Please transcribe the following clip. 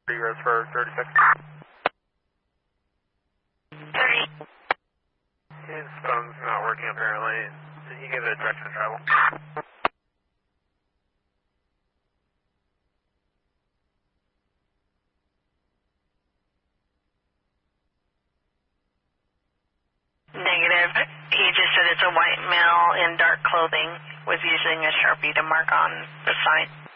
Egress for 36. 30. His phone's not working apparently. Did he give it a direction of travel? Negative. He just said it's a white male in dark clothing, was using a Sharpie to mark on the sign.